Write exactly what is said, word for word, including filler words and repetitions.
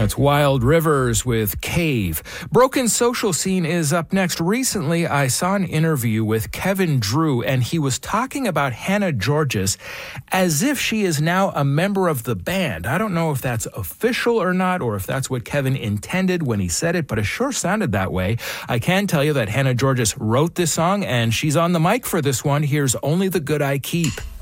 That's Wild Rivers with Cave. Broken Social Scene is up next. Recently, I saw an interview with Kevin Drew, and he was talking about Hannah Georgas as if she is now a member of the band. I don't know if that's official or not, or if that's what Kevin intended when he said it, but it sure sounded that way. I can tell you that Hannah Georgas wrote this song, and she's on the mic for this one. Here's Only the Good I Keep.